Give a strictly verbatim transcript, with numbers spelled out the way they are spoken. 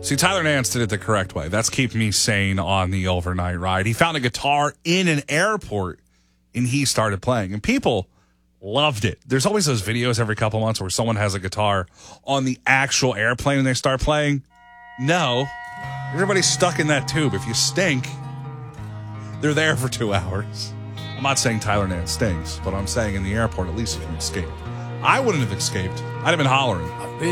See, Tyler Nance did it the correct way. That's keeping me sane on the overnight ride. He found a guitar in an airport, and he started playing. And people loved it. There's always those videos every couple months where someone has a guitar on the actual airplane and they start playing. No. Everybody's stuck in that tube. If you stink, they're there for two hours. I'm not saying Tyler Nance stinks, but I'm saying in the airport, at least you can escape. I wouldn't have escaped. I'd have been hollering.